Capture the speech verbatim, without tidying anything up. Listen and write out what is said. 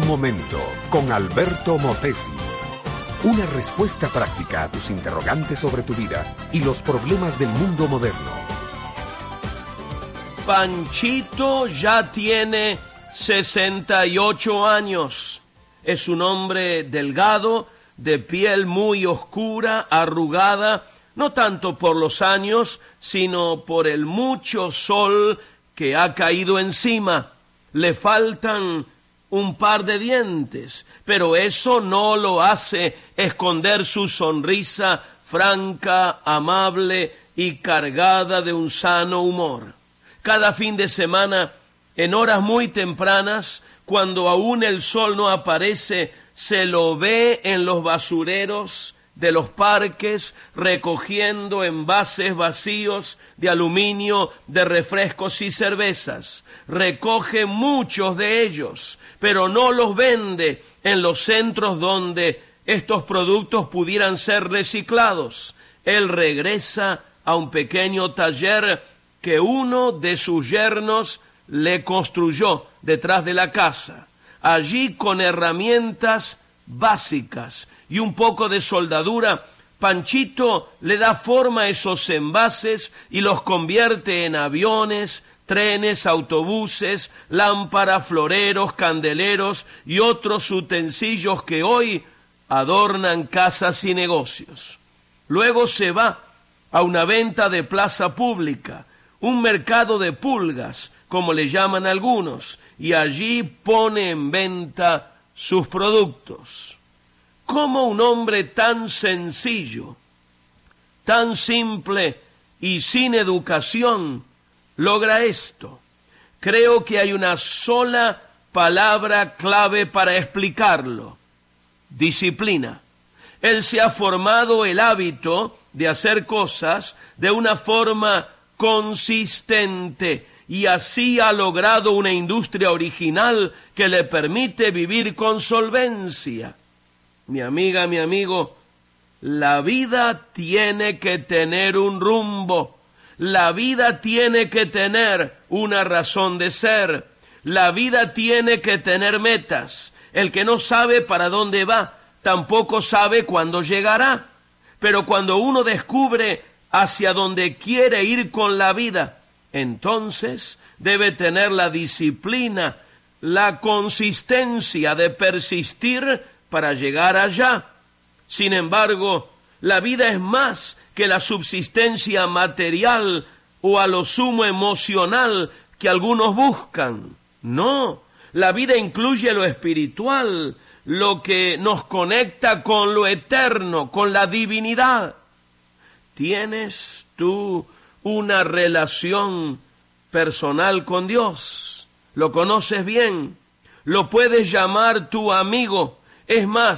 Un momento con Alberto Motesi. Una respuesta práctica a tus interrogantes sobre tu vida y los problemas del mundo moderno. Panchito ya tiene sesenta y ocho años. Es un hombre delgado, de piel muy oscura, arrugada, no tanto por los años, sino por el mucho sol que ha caído encima. Le faltan un par de dientes, pero eso no lo hace esconder su sonrisa franca, amable y cargada de un sano humor. Cada fin de semana, en horas muy tempranas, cuando aún el sol no aparece, se lo ve en los basureros de los parques, recogiendo envases vacíos de aluminio de refrescos y cervezas. Recoge muchos de ellos, pero no los vende en los centros donde estos productos pudieran ser reciclados. Él regresa a un pequeño taller que uno de sus yernos le construyó detrás de la casa. Allí, con herramientas básicas y un poco de soldadura, Panchito le da forma a esos envases y los convierte en aviones, trenes, autobuses, lámparas, floreros, candeleros y otros utensilios que hoy adornan casas y negocios. Luego se va a una venta de plaza pública, un mercado de pulgas, como le llaman algunos, y allí pone en venta sus productos. ¿Cómo un hombre tan sencillo, tan simple y sin educación logra esto? Creo que hay una sola palabra clave para explicarlo: disciplina. Él se ha formado el hábito de hacer cosas de una forma consistente y así ha logrado una industria original que le permite vivir con solvencia. Mi amiga, mi amigo, la vida tiene que tener un rumbo. La vida tiene que tener una razón de ser. La vida tiene que tener metas. El que no sabe para dónde va, tampoco sabe cuándo llegará. Pero cuando uno descubre hacia dónde quiere ir con la vida, entonces debe tener la disciplina, la consistencia de persistir para llegar allá. Sin embargo, la vida es más que la subsistencia material o a lo sumo emocional que algunos buscan. No, la vida incluye lo espiritual, lo que nos conecta con lo eterno, con la divinidad. ¿Tienes tú una relación personal con Dios? ¿Lo conoces bien? ¿Lo puedes llamar tu amigo? Es más,